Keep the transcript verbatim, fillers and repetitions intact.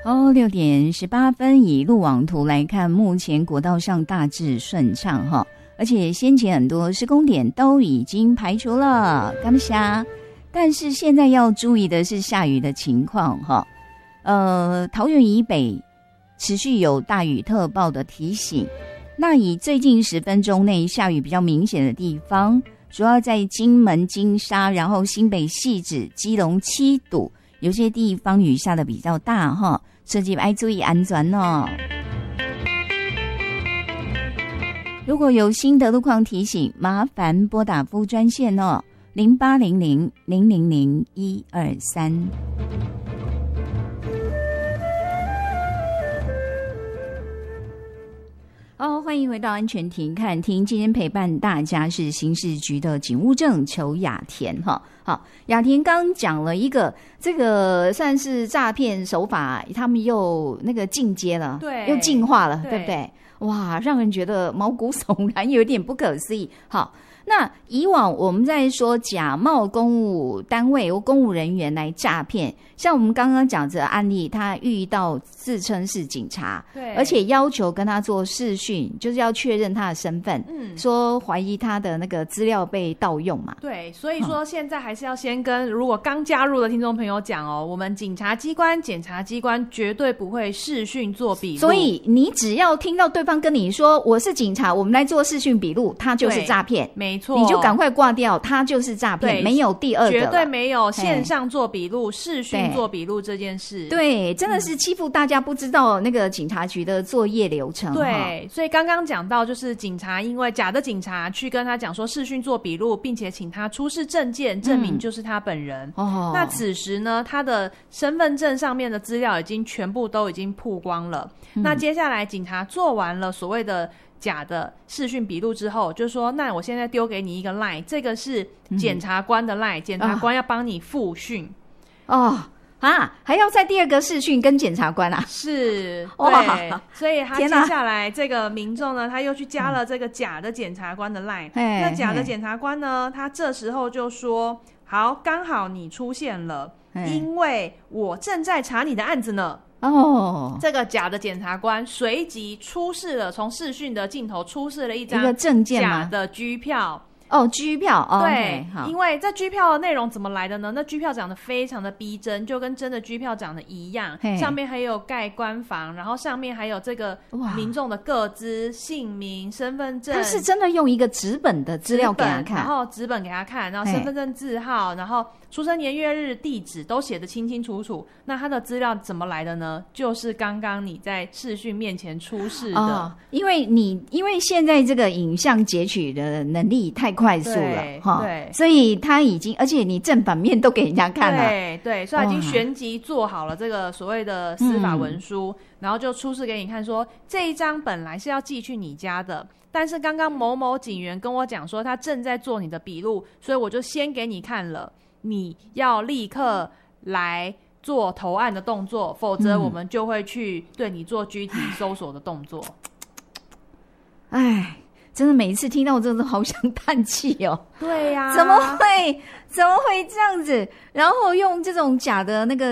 哦，六点十八分，以路网图来看，目前国道上大致顺畅哈，而且先前很多施工点都已经排除了，感谢。但是现在要注意的是下雨的情况哈，呃，桃园以北持续有大雨特报的提醒。那以最近十分钟内下雨比较明显的地方，主要在金门、金沙，然后新北汐止、基隆七堵，有些地方雨下的比较大哈，设计要注意安全哦。如果有新的路况提醒，麻烦拨打服务专线哦。零八零零零零零一二三。哦，欢迎回到安全庭看厅，今天陪伴大家是刑事局的警务证邱雅田哈。好，雅田刚讲了一个这个算是诈骗手法，他们又那个进阶了， 对， 又进化了， 对, 对不对？哇，让人觉得毛骨悚然，有点不可思议。好。那以往我们在说假冒公务单位或公务人员来诈骗，像我们刚刚讲这个案例，他遇到自称是警察， 对， 而且要求跟他做视讯，就是要确认他的身份，嗯，说怀疑他的那个资料被盗用嘛。 对，所以说现在还是要先跟如果刚加入的听众朋友讲哦，我们警察机关、检察机关绝对不会视讯做笔录， 所以你只要听到对方跟你说我是警察，我们来做视讯笔录，他就是诈骗。 没错， 你就赶快挂掉，他就是诈骗，没有第二个了， 绝对没有线上做笔录、视讯做笔录这件事。 对，真的是欺负大家不知道那个警察局的作业流程。 对，所以刚刚讲到，就是警察因为假的警察去跟他讲说视讯做笔录，并且请他出示证件证明就是他本人。嗯哦，那此时呢，他的身份证上面的资料已经全部都已经曝光了。嗯，那接下来警察做完了所谓的假的视讯笔录之后，就说那我现在丢给你一个 LINE， 这个是检察官的 LINE， 检察官要帮你复讯。 哦啊，还要再第二个视讯跟检察官啊？ 是，对，所以他接下来这个民众呢，他又去加了这个假的检察官的 LINE。那假的检察官呢，他这时候就说：好，刚好你出现了，因为我正在查你的案子呢。哦，这个假的检察官随即出示了，从视讯的镜头出示了一张一个证件假的居票。 哦，居票，哦， 对， okay， 因为这居票的内容怎么来的呢？那居票长得非常的逼真，就跟真的居票长得一样，上面还有盖官房，然后上面还有这个民众的个资、姓名、身份证。他是真的用一个纸本的资料给他看， 然后纸本给他看，然后身份证字号，然后出生年月日、地址都写得清清楚楚。那他的资料怎么来的呢？就是刚刚你在视讯面前出示的，哦， 因为你因为现在这个影像截取的能力太快。快速了哈，对，所以他已经，而且你正反面都给人家看了， 对对，所以他已经旋即做好了这个所谓的司法文书，嗯，然后就出示给你看说，这一张本来是要寄去你家的，但是刚刚某某警员跟我讲说他正在做你的笔录，所以我就先给你看了，你要立刻来做投案的动作，否则我们就会去对你做具体搜索的动作。 哎。真的每一次听到我真的好想叹气哦。 对呀， 怎么会怎么会这样子？然后用这种假的那个